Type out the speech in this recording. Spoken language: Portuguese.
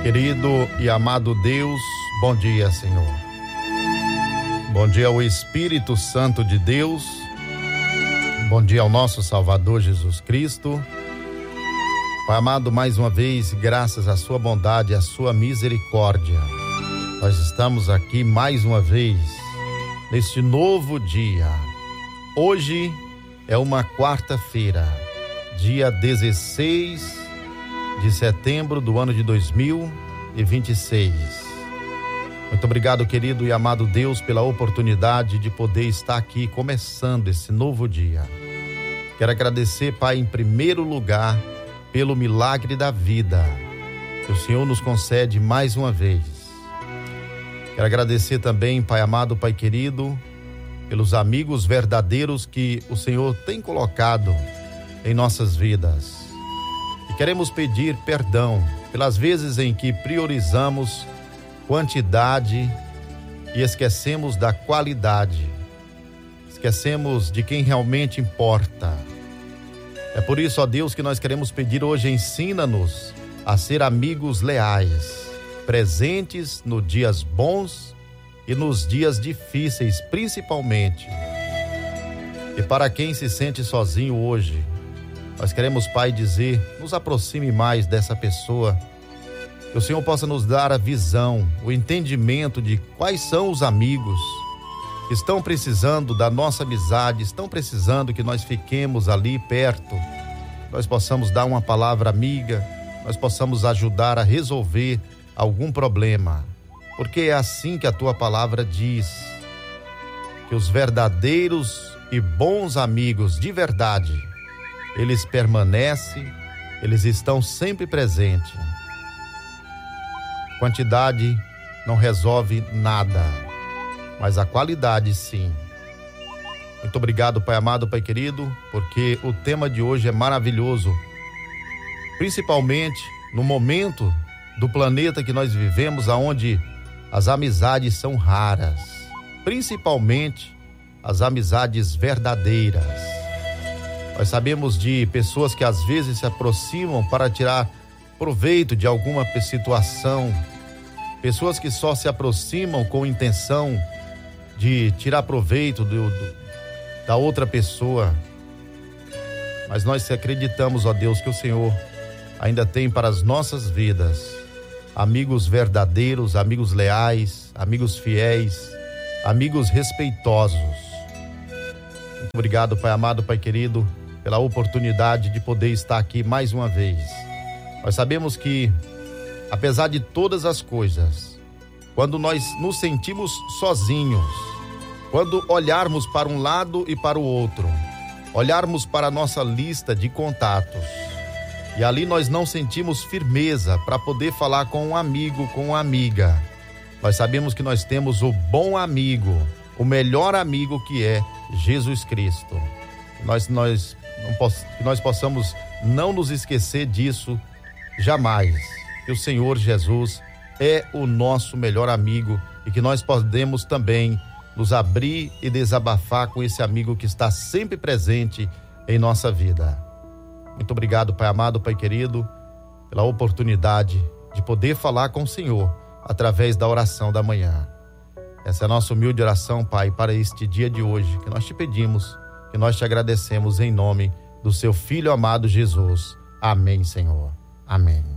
Querido e amado Deus, bom dia, Senhor. Bom dia ao Espírito Santo de Deus. Bom dia ao nosso Salvador Jesus Cristo. Pai amado, mais uma vez, graças à sua bondade e à sua misericórdia, nós estamos aqui mais uma vez, neste novo dia. Hoje é uma quarta-feira, dia 16 de setembro do ano de 2026. Muito obrigado, querido e amado Deus, pela oportunidade de poder estar aqui começando esse novo dia. Quero agradecer, Pai, em primeiro lugar, pelo milagre da vida que o Senhor nos concede mais uma vez. Quero agradecer também, Pai amado, Pai querido, pelos amigos verdadeiros que o Senhor tem colocado em nossas vidas. E queremos pedir perdão pelas vezes em que priorizamos quantidade e esquecemos da qualidade. Esquecemos de quem realmente importa. É por isso, ó Deus, que nós queremos pedir hoje: ensina-nos a ser amigos leais, presentes nos dias bons e nos dias difíceis, principalmente. E para quem se sente sozinho hoje, nós queremos, Pai, dizer: nos aproxime mais dessa pessoa, que o Senhor possa nos dar a visão, o entendimento de quais são os amigos que estão precisando da nossa amizade, estão precisando que nós fiquemos ali perto, nós possamos dar uma palavra amiga, nós possamos ajudar a resolver algum problema, porque é assim que a tua palavra diz, que os verdadeiros e bons amigos de verdade, eles permanecem, eles estão sempre presentes. Quantidade não resolve nada, mas a qualidade sim. Muito obrigado, Pai amado, Pai querido, porque o tema de hoje é maravilhoso, principalmente no momento do planeta que nós vivemos, aonde as amizades são raras, principalmente as amizades verdadeiras. Nós sabemos de pessoas que às vezes se aproximam para tirar proveito de alguma situação, pessoas que só se aproximam com intenção de tirar proveito da outra pessoa. Mas nós acreditamos, ó Deus, que o Senhor ainda tem para as nossas vidas amigos verdadeiros, amigos leais, amigos fiéis, amigos respeitosos. Muito obrigado, Pai amado, Pai querido, pela oportunidade de poder estar aqui mais uma vez. Nós sabemos que, apesar de todas as coisas, quando nós nos sentimos sozinhos, quando olharmos para um lado e para o outro, olharmos para a nossa lista de contatos, e ali nós não sentimos firmeza para poder falar com um amigo, com uma amiga, nós sabemos que nós temos o bom amigo, o melhor amigo, que é Jesus Cristo. Que nós possamos não nos esquecer disso jamais, que o Senhor Jesus é o nosso melhor amigo e que nós podemos também nos abrir e desabafar com esse amigo que está sempre presente em nossa vida. Muito obrigado, Pai amado, Pai querido, pela oportunidade de poder falar com o Senhor através da oração da manhã. Essa é a nossa humilde oração, Pai, para este dia de hoje, que nós te pedimos, que nós te agradecemos em nome do seu Filho amado Jesus. Amém, Senhor. Amém.